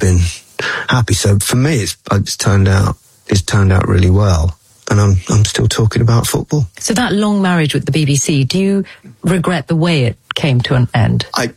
been happy. So for me, it's turned out really well. And I'm still talking about football. So that long marriage with the BBC, do you regret the way it came to an end? I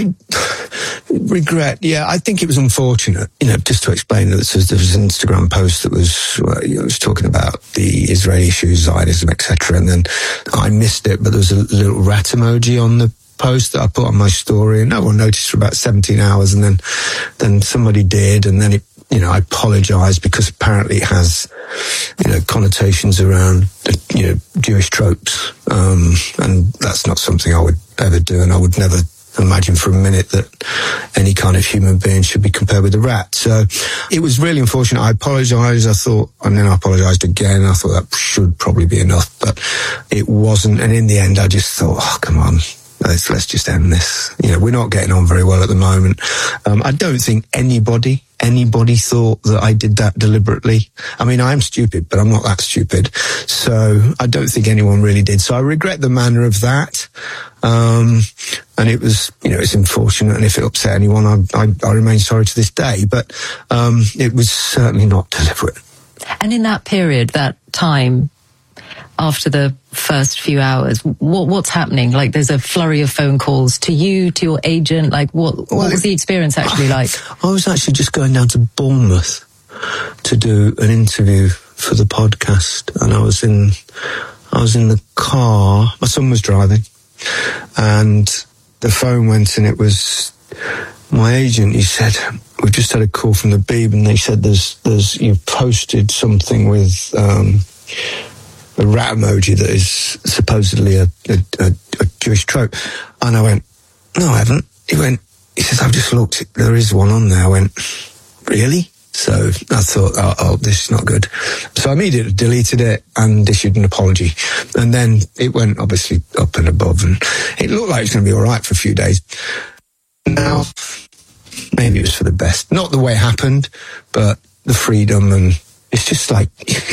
regret, yeah. I think it was unfortunate. Just to explain, there was an Instagram post that was talking about the Israeli issues, Zionism, etc. And then I missed it, but there was a little rat emoji on the post that I put on my story, and no one noticed for about 17 hours, and then somebody did, and then I apologised because apparently it has, connotations around, Jewish tropes, and that's not something I would ever do, and I would never imagine for a minute that any kind of human being should be compared with a rat. So it was really unfortunate. I apologised, and then I apologised again. I thought that should probably be enough, but it wasn't, and in the end I just thought, oh, come on. Let's just end this. We're not getting on very well at the moment. I don't think anybody thought that I did that deliberately. I mean, I am stupid, but I'm not that stupid. So I don't think anyone really did. So I regret the manner of that. And it was, it's unfortunate. And if it upset anyone, I remain sorry to this day. But it was certainly not deliberate. And in that period, that time, after the first few hours, what's happening? Like, there's a flurry of phone calls to you, to your agent. Like, what was the experience actually like? I was actually just going down to Bournemouth to do an interview for the podcast, and I was in the car. My son was driving, and the phone went, and it was my agent. He said, "We've just had a call from the Beeb, and they said you've posted something with a rat emoji that is supposedly a Jewish trope." And I went, "No, I haven't." He says, "I've just looked, there is one on there." I went, "Really?" So I thought, oh, this is not good. So I immediately deleted it and issued an apology. And then it went obviously up and above, and it looked like it's going to be all right for a few days. Now, maybe it was for the best. Not the way it happened, but the freedom, and it's just like,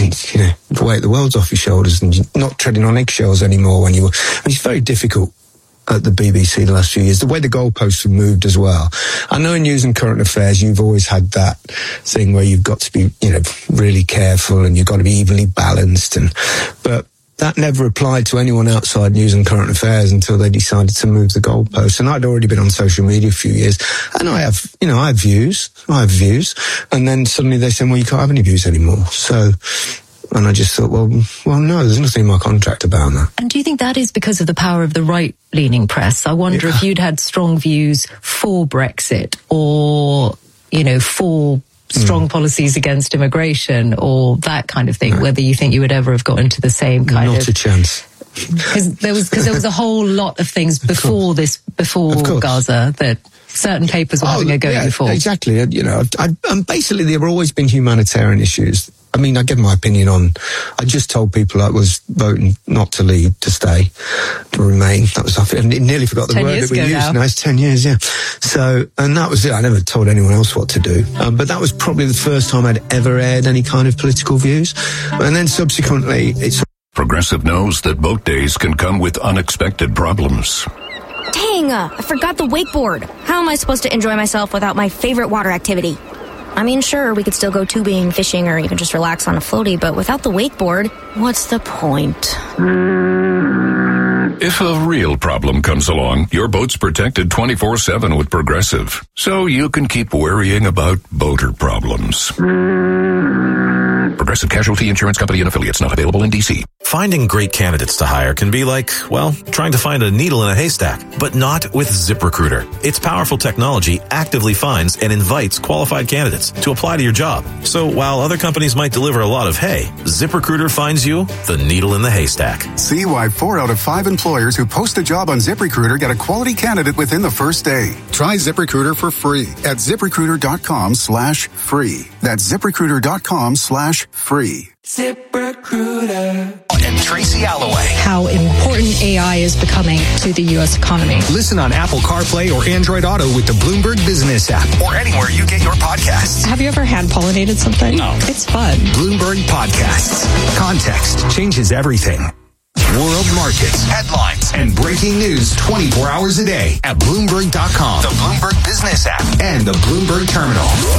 the weight of the world's off your shoulders, and you're not treading on eggshells anymore and it's very difficult at the BBC the last few years. The way the goalposts have moved as well. I know in news and current affairs, you've always had that thing where you've got to be, really careful, and you've got to be evenly balanced, but that never applied to anyone outside news and current affairs until they decided to move the goalposts. And I'd already been on social media a few years, and I have views. And then suddenly they said, well, you can't have any views anymore. So, and I just thought, well, no, there's nothing in my contract about that. And do you think that is because of the power of the right-leaning press? I wonder if you'd had strong views for Brexit, or, for strong policies against immigration, or that kind of thing, whether you think you would ever have got into the same kind of... Not a chance. Because there was a whole lot of things before Gaza that certain papers were having a go before. Exactly. And basically there have always been humanitarian issues. I mean, I give my opinion on... I just told people I was voting not to leave, to stay, to remain. That was... I nearly forgot the word that we used. Now it's 10 years, yeah. So, and that was it. I never told anyone else what to do. But that was probably the first time I'd ever aired any kind of political views. And then subsequently, it's... Progressive knows that boat days can come with unexpected problems. Dang, I forgot the wakeboard. How am I supposed to enjoy myself without my favorite water activity? I mean, sure, we could still go tubing, fishing, or even just relax on a floaty, but without the wakeboard, what's the point? If a real problem comes along, your boat's protected 24/7 with Progressive, so you can keep worrying about boater problems. Progressive Casualty Insurance Company and affiliates, not available in D.C. Finding great candidates to hire can be like, well, trying to find a needle in a haystack, but not with ZipRecruiter. Its powerful technology actively finds and invites qualified candidates to apply to your job. So while other companies might deliver a lot of hay, ZipRecruiter finds you the needle in the haystack. See why 4 out of 5 employers who post a job on ZipRecruiter get a quality candidate within the first day. Try ZipRecruiter for free at ZipRecruiter.com/free. That's ZipRecruiter.com/free. ZipRecruiter. And Tracy Alloway. How important AI is becoming to the U.S. economy. Listen on Apple CarPlay or Android Auto with the Bloomberg Business app, or anywhere you get your podcasts. Have you ever hand-pollinated something? No. It's fun. Bloomberg Podcasts. Context changes everything. World markets, headlines, and breaking news 24 hours a day at Bloomberg.com, the Bloomberg Business app, and the Bloomberg Terminal.